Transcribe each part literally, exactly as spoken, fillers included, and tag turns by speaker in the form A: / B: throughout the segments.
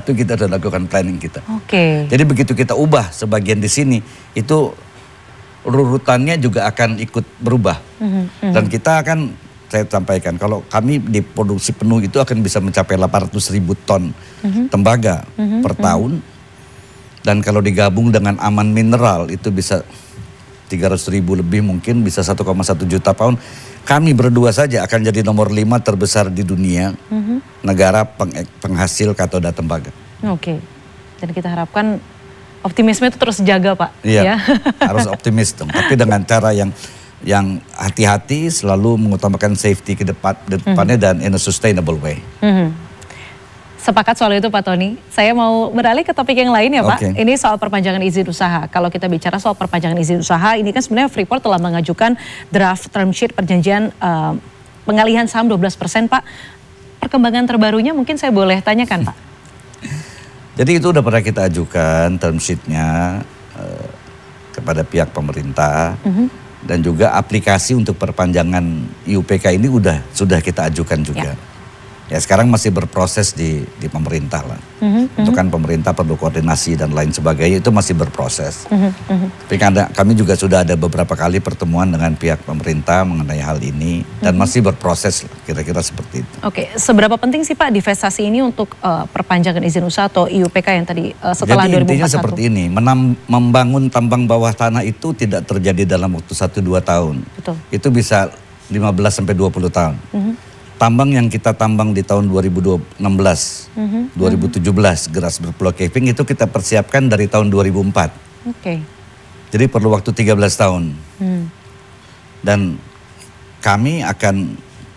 A: satu kita sudah lakukan planning kita.
B: Oke. Okay.
A: Jadi begitu kita ubah sebagian di sini, itu urutannya juga akan ikut berubah. Mm-hmm. Dan kita akan, saya sampaikan, kalau kami di produksi penuh itu akan bisa mencapai delapan ratus ribu ton mm-hmm. tembaga mm-hmm. per tahun. Dan kalau digabung dengan aman mineral itu bisa tiga ratus ribu lebih, mungkin bisa satu koma satu juta pound. Kami berdua saja akan jadi nomor lima terbesar di dunia mm-hmm. negara peng penghasil katoda tembaga.
B: Oke, dan kita harapkan optimisme itu terus jaga, Pak.
A: Iya, ya? Harus optimis dong. Tapi dengan cara yang yang hati-hati, selalu mengutamakan safety ke depan depannya mm-hmm. dan in a sustainable way. Mm-hmm.
B: Sepakat soal itu Pak Tony. Saya mau beralih ke topik yang lain ya Pak. Okay. Ini soal perpanjangan izin usaha. Kalau kita bicara soal perpanjangan izin usaha, ini kan sebenarnya Freeport telah mengajukan draft term sheet perjanjian uh, pengalihan saham dua belas persen Pak. Perkembangan terbarunya mungkin saya boleh tanyakan Pak.
A: Jadi itu udah pernah kita ajukan term sheetnya uh, kepada pihak pemerintah. Mm-hmm. Dan juga aplikasi untuk perpanjangan I U P K ini udah sudah kita ajukan juga. Ya. Ya sekarang masih berproses di, di pemerintah lah. Mm-hmm, Untuk kan pemerintah perlu koordinasi dan lain sebagainya, itu masih berproses. Mm-hmm, Tapi karena kami juga sudah ada beberapa kali pertemuan dengan pihak pemerintah mengenai hal ini. Dan mm-hmm. masih berproses kira-kira seperti itu.
B: Oke, seberapa penting sih Pak divestasi ini untuk uh, perpanjangan izin usaha atau I U P K yang tadi uh, setelah
A: Jadi
B: dua ribu empat puluh satu? Jadi intinya
A: seperti ini, menam, membangun tambang bawah tanah itu tidak terjadi dalam waktu satu dua tahun.
B: Betul.
A: Itu bisa lima belas sampai dua puluh tahun. Mm-hmm. Tambang yang kita tambang di tahun dua ribu enam belas, mm-hmm. dua ribu tujuh belas Grasberg Block Caving itu kita persiapkan dari tahun dua ribu empat.
B: Oke. Okay.
A: Jadi perlu waktu tiga belas tahun. Mm. Dan kami akan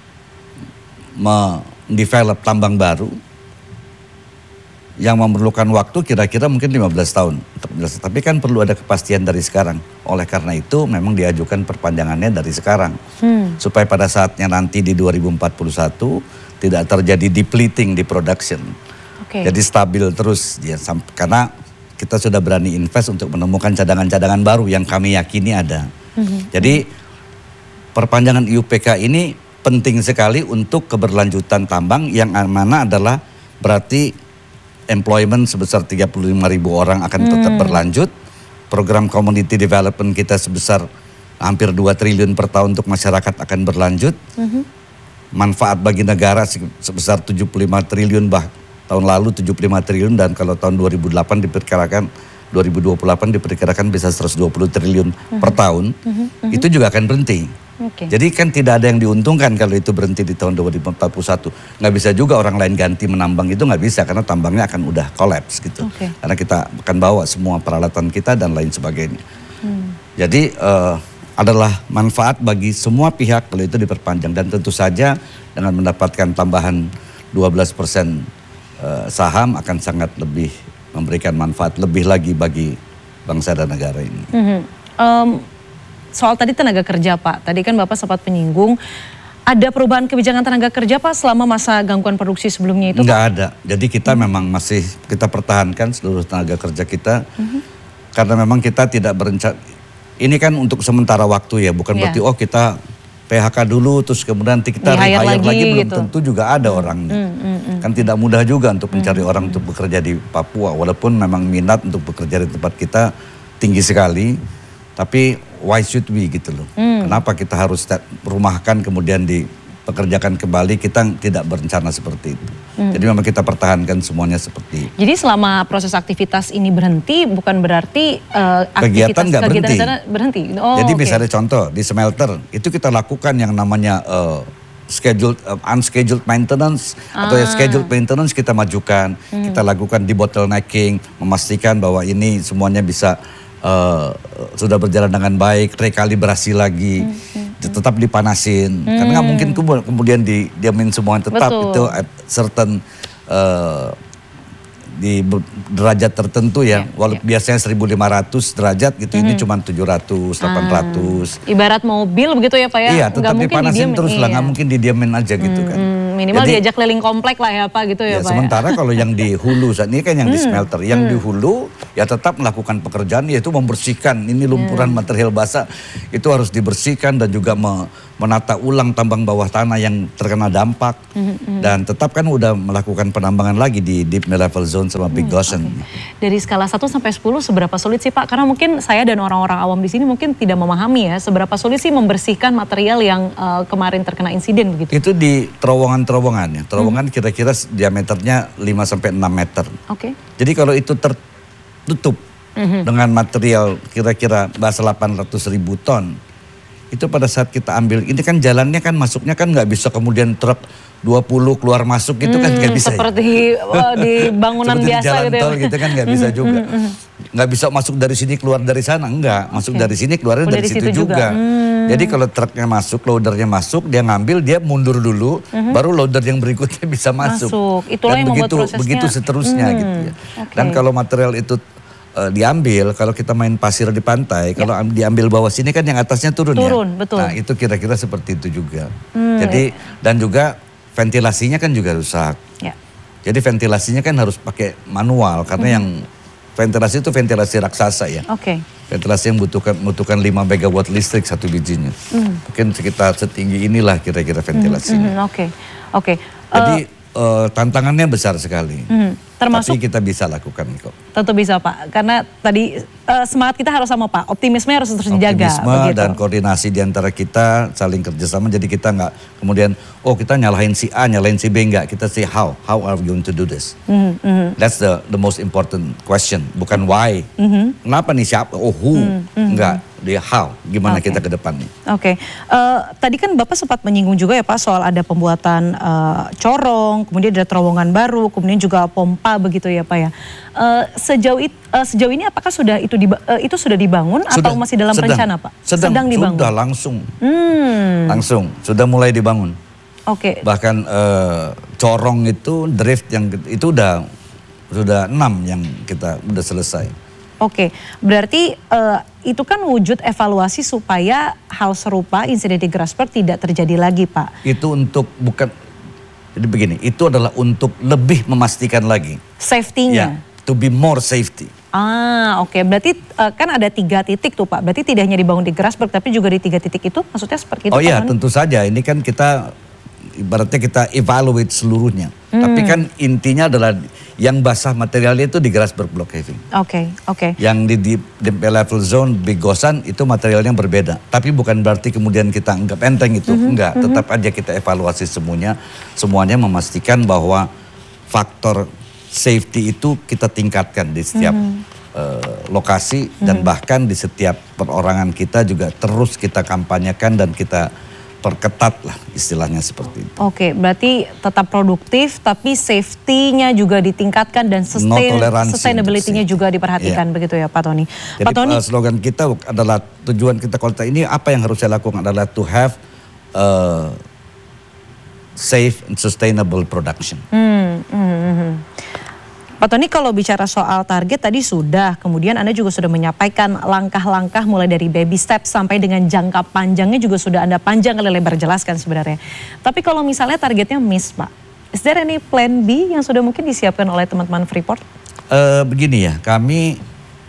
A: mendevelop tambang baru yang memerlukan waktu kira-kira mungkin lima belas tahun. Tapi kan perlu ada kepastian dari sekarang. Oleh karena itu memang diajukan perpanjangannya dari sekarang. Hmm. Supaya pada saatnya nanti di dua ribu empat puluh satu tidak terjadi depleting di production. Okay. Jadi stabil terus. Ya, karena kita sudah berani invest untuk menemukan cadangan-cadangan baru yang kami yakini ada. Hmm. Jadi perpanjangan I U P K ini penting sekali untuk keberlanjutan tambang yang mana adalah berarti employment sebesar tiga puluh lima ribu orang akan tetap hmm. berlanjut. Program community development kita sebesar hampir dua triliun per tahun untuk masyarakat akan berlanjut. Hmm. Manfaat bagi negara sebesar tujuh puluh lima triliun, bah tahun lalu tujuh puluh lima triliun, dan kalau tahun dua ribu delapan diperkirakan dua ribu dua puluh delapan diperkirakan bisa seratus dua puluh triliun hmm. per tahun. Hmm. Hmm. Itu juga akan berhenti. Okay. Jadi kan tidak ada yang diuntungkan kalau itu berhenti di tahun dua ribu empat puluh satu. Nggak bisa juga orang lain ganti menambang, itu nggak bisa karena tambangnya akan udah kolaps gitu. Okay. Karena kita akan bawa semua peralatan kita dan lain sebagainya. Hmm. Jadi uh, adalah manfaat bagi semua pihak kalau itu diperpanjang. Dan tentu saja dengan mendapatkan tambahan dua belas persen uh, saham akan sangat lebih memberikan manfaat lebih lagi bagi bangsa dan negara ini. Mm-hmm. um, Soal tadi tenaga kerja Pak, tadi kan Bapak sempat menyinggung, ada perubahan kebijakan tenaga kerja Pak selama masa gangguan produksi sebelumnya itu? Enggak ada, jadi kita hmm. memang masih kita pertahankan seluruh tenaga kerja kita, hmm. karena memang kita tidak berencana, ini kan untuk sementara waktu ya, bukan yeah. berarti oh kita P H K dulu terus kemudian kita
B: hire lagi,
A: lagi belum
B: gitu.
A: Tentu juga ada hmm. orangnya. Hmm, hmm, hmm. Kan tidak mudah juga untuk mencari hmm. orang untuk bekerja di Papua, walaupun memang minat untuk bekerja di tempat kita tinggi sekali. Tapi why should we gitu loh. Hmm. Kenapa kita harus rumahkan kemudian dipekerjakan kembali, kita tidak berencana seperti itu. Hmm. Jadi memang kita pertahankan semuanya seperti itu.
B: Jadi selama proses aktivitas ini berhenti bukan berarti uh,
A: kegiatan nggak berhenti.
B: berhenti. Oh,
A: Jadi okay. misalnya contoh di smelter itu kita lakukan yang namanya uh, scheduled uh, unscheduled maintenance ah. atau ya scheduled maintenance kita majukan. Hmm. Kita lakukan debottlenecking, memastikan bahwa ini semuanya bisa Uh, sudah berjalan dengan baik, rekalibrasi lagi, hmm, hmm, tetap dipanasin, hmm. karena nggak mungkin kemudian didiamin semuanya, tetap Betul. Itu at certain uh, di derajat tertentu ya, yeah, walaupun yeah. biasanya seribu lima ratus derajat gitu, hmm. ini cuma tujuh ratus, delapan ratus.
B: Ah. Ibarat mobil begitu ya Pak ya?
A: Iya, tetap dipanasin terus lah, nggak
B: iya.
A: mungkin didiamin aja gitu
B: hmm,
A: kan.
B: Hmm. minimal Jadi, diajak keliling komplek lah ya Pak gitu ya,
A: ya
B: Pak.
A: Sementara
B: ya?
A: kalau yang di hulu, saat ini kan yang
B: hmm.
A: di smelter, yang
B: hmm.
A: di hulu ya tetap melakukan pekerjaan yaitu membersihkan ini lumpuran hmm. material basah itu harus dibersihkan dan juga me, menata ulang tambang bawah tanah yang terkena dampak hmm. Hmm. dan tetap kan udah melakukan penambangan lagi di Deep Mid-Level Zone sama Big Goshen.
B: Hmm. Okay. Dari skala satu sampai sepuluh seberapa sulit sih Pak? Karena mungkin saya dan orang-orang awam di sini mungkin tidak memahami ya seberapa sulit sih membersihkan material yang uh, kemarin terkena insiden begitu.
A: Itu di terowongan-terowongan ya. Terowongan hmm. kira-kira diameternya lima sampai enam meter.
B: Oke. Okay.
A: Jadi kalau itu tertutup hmm. dengan material kira-kira bahasa delapan ratus ribu ton, itu pada saat kita ambil, ini kan jalannya kan masuknya kan nggak bisa kemudian truk dua puluh keluar masuk gitu hmm, kan nggak bisa.
B: Seperti ya? Di bangunan
A: seperti
B: biasa
A: di jalan
B: gitu ya.
A: tol gitu kan nggak bisa juga. Nggak bisa masuk dari sini keluar dari sana, enggak. Masuk okay. dari sini keluarnya oh, dari, dari situ juga. juga. Hmm. Jadi kalau truknya masuk, loadernya masuk, dia ngambil, dia mundur dulu, uh-huh. baru loader yang berikutnya bisa masuk.
B: Masuk. Itulah
A: Dan
B: yang
A: begitu,
B: prosesnya.
A: begitu seterusnya hmm. gitu ya.
B: Okay.
A: Dan kalau material itu uh, diambil, kalau kita main pasir di pantai, ya. Kalau diambil bawah sini kan yang atasnya turun,
B: turun
A: ya.
B: Betul.
A: Nah itu kira-kira seperti itu juga. Hmm. Jadi dan juga ventilasinya kan juga rusak. Ya. Jadi ventilasinya kan harus pakai manual karena hmm. yang ventilasi itu ventilasi raksasa ya.
B: Oke. Okay.
A: Ventilasi yang membutuhkan membutuhkan lima megawatt listrik satu bijinya. Hmm. Mungkin sekitar setinggi inilah kira-kira ventilasinya.
B: Oke. Hmm, hmm, Oke. Okay. Okay.
A: Jadi
B: uh,
A: uh, tantangannya besar sekali. Hmm. Termasuk tapi kita bisa lakukan kok.
B: Tentu bisa Pak, karena tadi uh, semangat kita harus sama Pak, optimisme harus terus dijaga.
A: Optimisme begitu. Dan koordinasi di antara kita saling kerjasama, jadi kita nggak kemudian oh kita nyalahin si A, nyalahin si B, enggak. Kita say how, how are we going to do this? Mm -hmm. That's the the most important question, bukan why. Mm -hmm. Kenapa nih siapa? Oh who? Mm -hmm. Enggak, dia how, gimana okay. kita ke depannya.
B: Oke, okay. uh, tadi kan Bapak sempat menyinggung juga ya Pak soal ada pembuatan uh, corong, kemudian ada terowongan baru, kemudian juga pompa begitu ya Pak ya. Uh, sejauh it, uh, sejauh ini apakah sudah itu diba, uh, itu sudah dibangun sudah, atau masih dalam
A: sedang,
B: rencana Pak?
A: Sedang,
B: sedang dibangun.
A: Sudah langsung,
B: hmm.
A: langsung sudah mulai dibangun.
B: Oke. Okay.
A: Bahkan uh, corong itu drift yang itu udah sudah enam yang kita udah selesai.
B: Oke, okay. Berarti uh, itu kan wujud evaluasi supaya hal serupa insiden di Grasberg tidak terjadi lagi Pak.
A: Itu untuk bukan. Jadi begini, itu adalah untuk lebih memastikan lagi.
B: Safety-nya?
A: Ya, to be more safety.
B: Ah oke, okay. Berarti uh, kan ada tiga titik tuh Pak. Berarti tidak hanya dibangun di Grasberg tapi juga di tiga titik itu maksudnya seperti itu?
A: Oh iya tentu saja, ini kan kita ibaratnya kita evaluate seluruhnya. Hmm. Tapi kan intinya adalah yang basah materialnya itu di Grasberg Block Caving.
B: Oke, okay, oke. Okay.
A: Yang di Deep, Deep Level Zone Big Goshen itu materialnya berbeda. Tapi bukan berarti kemudian kita anggap enteng itu. Mm-hmm. Enggak, mm-hmm. tetap aja kita evaluasi semuanya. Semuanya memastikan bahwa faktor safety itu kita tingkatkan di setiap mm-hmm. uh, lokasi. Mm-hmm. Dan bahkan di setiap perorangan kita juga terus kita kampanyekan dan kita perketat lah istilahnya seperti itu.
B: Oke, berarti tetap produktif tapi safety-nya juga ditingkatkan dan sustain, sustainability-nya juga diperhatikan yeah. begitu ya Pak Tony.
A: Jadi
B: Pak Tony,
A: uh, slogan kita adalah tujuan kita kalau ini apa yang harus saya lakukan adalah to have uh, safe and sustainable production. Hmm, hmm, hmm.
B: Pak Tony kalau bicara soal target tadi sudah, kemudian Anda juga sudah menyampaikan langkah-langkah mulai dari baby step sampai dengan jangka panjangnya juga sudah Anda panjang kali lebar jelaskan sebenarnya. Tapi kalau misalnya targetnya miss Pak, is there any plan B yang sudah mungkin disiapkan oleh teman-teman Freeport?
A: Uh, begini ya, kami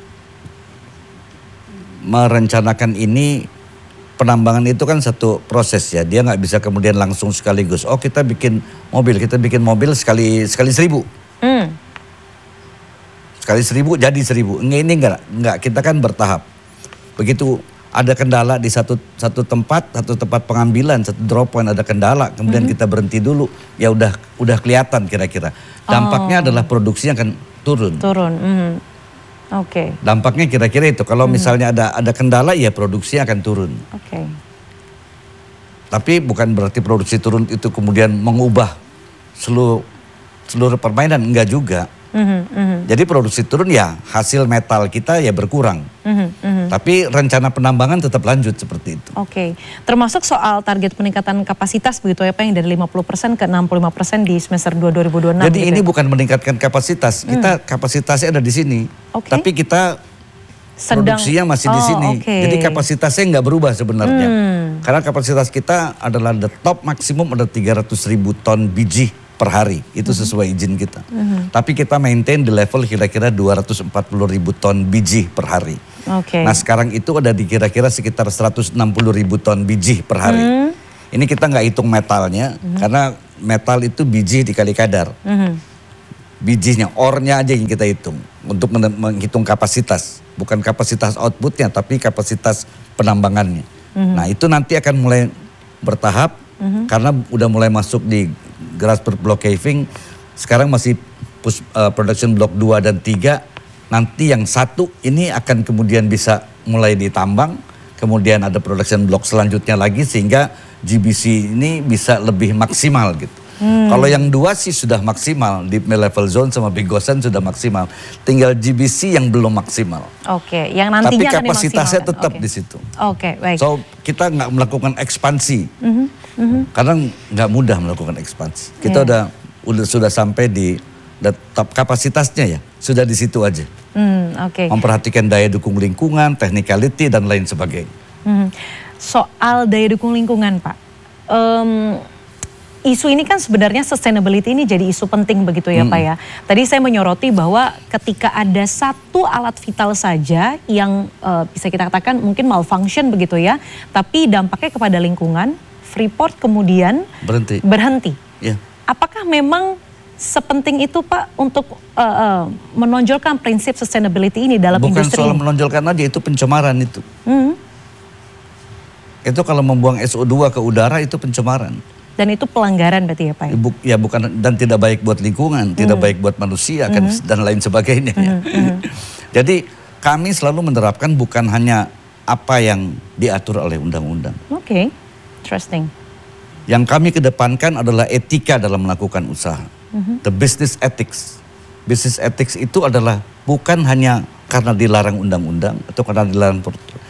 A: merencanakan ini, penambangan itu kan satu proses ya, dia nggak bisa kemudian langsung sekaligus. Oh kita bikin mobil, kita bikin mobil sekali sekali seribu. Hmm. Sekali seribu jadi seribu. Ini, ini enggak, enggak, kita kan bertahap. Begitu ada kendala di satu satu tempat, satu tempat pengambilan, satu drop point ada kendala, kemudian mm-hmm. kita berhenti dulu, ya udah udah kelihatan kira-kira. Dampaknya oh. adalah produksi yang akan turun.
B: Turun. Mm-hmm. Oke. Okay.
A: Dampaknya kira-kira itu. Kalau mm-hmm. misalnya ada ada kendala, ya produksi akan turun.
B: Oke. Okay.
A: Tapi bukan berarti produksi turun itu kemudian mengubah seluruh seluruh permainan, enggak juga. Mm-hmm, mm-hmm. Jadi produksi turun ya hasil metal kita ya berkurang. Mm-hmm, mm-hmm. Tapi rencana penambangan tetap lanjut seperti itu.
B: Oke, okay. Termasuk soal target peningkatan kapasitas begitu ya Pak yang dari lima puluh persen ke enam puluh lima persen di semester dua dua ribu dua puluh enam.
A: Jadi gitu ini
B: ya?
A: Bukan meningkatkan kapasitas, kita mm. kapasitasnya ada di sini. Okay. Tapi kita
B: Sedang,
A: produksinya masih
B: oh,
A: di sini.
B: Okay.
A: Jadi kapasitasnya nggak berubah sebenarnya.
B: Hmm.
A: Karena kapasitas kita adalah the top maksimum ada tiga ratus ribu ton biji per hari. Itu mm-hmm. sesuai izin kita. Mm-hmm. Tapi kita maintain di level kira-kira dua ratus empat puluh ribu ton biji per hari.
B: Okay.
A: Nah sekarang itu ada di kira-kira sekitar seratus enam puluh ribu ton biji per hari. Mm-hmm. Ini kita nggak hitung metalnya, mm-hmm. karena metal itu biji dikali kadar. Mm-hmm. Bijinya, ornya aja yang kita hitung. Untuk menghitung kapasitas. Bukan kapasitas outputnya, tapi kapasitas penambangannya. Mm-hmm. Nah itu nanti akan mulai bertahap, mm-hmm. karena udah mulai masuk di grassroots block caving. Sekarang masih push, uh, production block dua dan tiga. Nanti yang satu ini akan kemudian bisa mulai ditambang. Kemudian ada production block selanjutnya lagi sehingga G B C ini bisa lebih maksimal gitu. Hmm. Kalau yang dua sih sudah maksimal, di level zone sama Big Gosen sudah maksimal. Tinggal G B C yang belum maksimal.
B: Oke, yang nantinya
A: tapi kapasitasnya tetap
B: okay.
A: di situ.
B: Oke, baik.
A: So kita nggak melakukan ekspansi, mm-hmm. Mm-hmm. karena nggak mudah melakukan ekspansi. Kita yeah. udah udah sudah sampai di tetap kapasitasnya ya, sudah di situ aja.
B: Mm, Oke. Okay.
A: Memperhatikan daya dukung lingkungan, technicality dan lain sebagainya.
B: Mm. Soal daya dukung lingkungan, Pak. Um, Isu ini kan sebenarnya sustainability ini jadi isu penting begitu ya, hmm. Pak ya. Tadi saya menyoroti bahwa ketika ada satu alat vital saja yang uh, bisa kita katakan mungkin malfunction begitu ya, tapi dampaknya kepada lingkungan, Freeport kemudian
A: berhenti.
B: berhenti.
A: Yeah.
B: Apakah memang sepenting itu Pak untuk uh, uh, menonjolkan prinsip sustainability ini dalam
A: Bukan
B: industri?
A: Bukan soal menonjolkan aja, itu pencemaran itu. Hmm. Itu kalau membuang S O dua ke udara itu pencemaran.
B: Dan itu pelanggaran berarti ya Pak?
A: Ya, ya bukan, dan tidak baik buat lingkungan, hmm. tidak baik buat manusia kan, hmm. dan lain sebagainya. Hmm. Ya. Hmm. Jadi kami selalu menerapkan bukan hanya apa yang diatur oleh undang-undang.
B: Oke, okay. Interesting.
A: Yang kami kedepankan adalah etika dalam melakukan usaha. Hmm. The business ethics. Business ethics itu adalah bukan hanya karena dilarang undang-undang atau karena dilarang,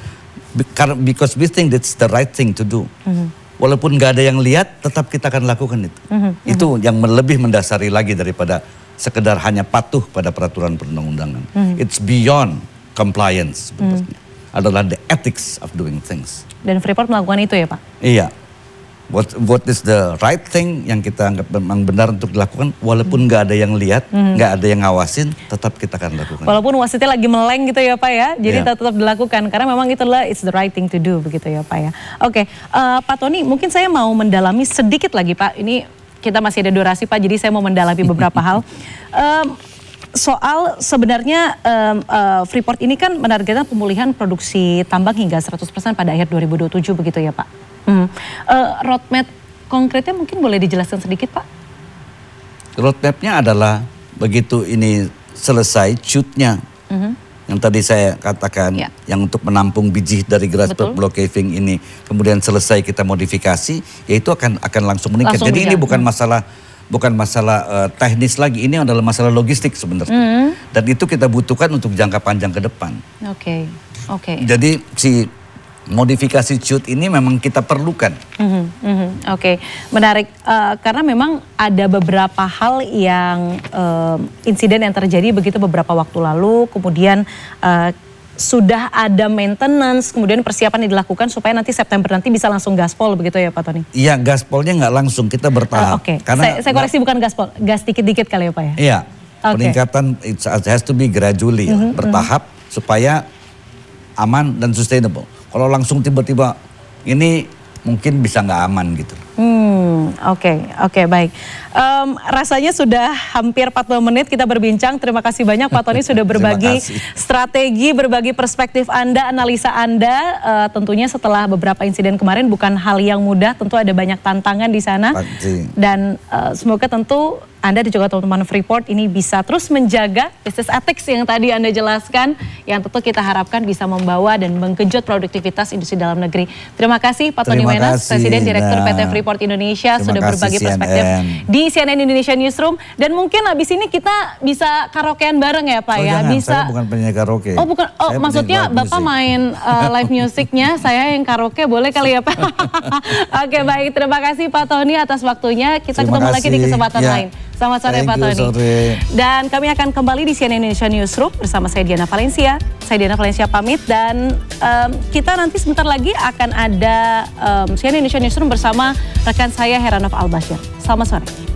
A: because we think that's the right thing to do. Hmm. Walaupun nggak ada yang lihat, tetap kita akan lakukan itu. Mm-hmm. Itu yang lebih mendasari lagi daripada sekedar hanya patuh pada peraturan perundang-undangan. Mm-hmm. It's beyond compliance sebenarnya. Mm-hmm. Adalah the ethics of doing things.
B: Dan Freeport melakukan itu ya Pak? Iya.
A: What, what is the right thing yang kita anggap memang benar untuk dilakukan, walaupun nggak hmm. ada yang lihat, nggak hmm. ada yang ngawasin, tetap kita akan lakukan.
B: Walaupun wasitnya lagi meleng gitu ya Pak ya, jadi yeah. tetap dilakukan karena memang itulah it's the right thing to do begitu ya Pak ya. Oke, okay. uh, Pak Tony, mungkin saya mau mendalami sedikit lagi Pak. Ini kita masih ada durasi Pak, jadi saya mau mendalami beberapa hal. Um, Soal sebenarnya um, uh, Freeport ini kan menargetkan pemulihan produksi tambang hingga seratus persen pada akhir dua ribu dua puluh tujuh begitu ya Pak. Hmm. Uh, roadmap konkretnya mungkin boleh dijelaskan sedikit Pak?
A: Roadmapnya adalah begitu ini selesai shootnya, uh-huh. yang tadi saya katakan, yeah. yang untuk menampung biji dari grassroots block caving ini, kemudian selesai kita modifikasi, ya itu akan akan langsung meningkat. Langsung Jadi bisa. Ini bukan hmm. masalah bukan masalah uh, teknis lagi, ini adalah masalah logistik sebenarnya, uh-huh. dan itu kita butuhkan untuk jangka panjang ke depan.
B: Oke, okay. oke. Okay.
A: Jadi si modifikasi shoot ini memang kita perlukan. Mm-hmm,
B: mm-hmm, Oke, okay. Menarik uh, karena memang ada beberapa hal yang uh, insiden yang terjadi begitu beberapa waktu lalu, kemudian uh, sudah ada maintenance, kemudian persiapan yang dilakukan supaya nanti September nanti bisa langsung gaspol begitu ya Pak Tony?
A: Iya, gaspolnya nggak langsung, kita bertahap.
B: Uh, Oke, okay. saya, saya koreksi bukan gaspol, gas dikit-dikit kali ya Pak ya?
A: Iya, okay. Peningkatan it has to be gradually, mm-hmm, bertahap mm-hmm. supaya aman dan sustainable. Kalau langsung tiba-tiba ini mungkin bisa nggak aman gitu.
B: Hmm, oke, okay, oke okay, baik. Um, rasanya sudah hampir empat puluh menit kita berbincang. Terima kasih banyak Pak Tony sudah berbagi strategi, berbagi perspektif Anda, analisa Anda. Uh, tentunya setelah beberapa insiden kemarin bukan hal yang mudah. Tentu ada banyak tantangan di sana. Pasti. Dan uh, semoga tentu Anda dan juga teman-teman Freeport ini bisa terus menjaga business ethics yang tadi Anda jelaskan, yang tentu kita harapkan bisa membawa dan menggenjot produktivitas industri dalam negeri. Terima kasih Pak Tony Wenas, Presiden Direktur P T Freeport Indonesia. Terima sudah berbagi perspektif C N N. Di C N N Indonesia Newsroom. Dan mungkin habis ini kita bisa karaokean bareng ya Pak oh, ya?
A: Jangan,
B: bisa.
A: Saya bukan penyanyi karaoke.
B: Oh bukan, oh saya maksudnya Bapak music. main uh, live musicnya, saya yang karaoke boleh kali ya Pak? Oke baik, terima kasih Pak Tony atas waktunya. Kita terima ketemu kasih. lagi di kesempatan ya. lain. Selamat sore
A: Thank
B: Pak
A: you,
B: Tony.
A: Sore.
B: Dan kami akan kembali di C N N Indonesia Newsroom bersama saya Diana Valencia. Saya Diana Valencia pamit dan um, kita nanti sebentar lagi akan ada um, C N N Indonesia Newsroom bersama rekan saya Heranov Albasyir. Selamat sore.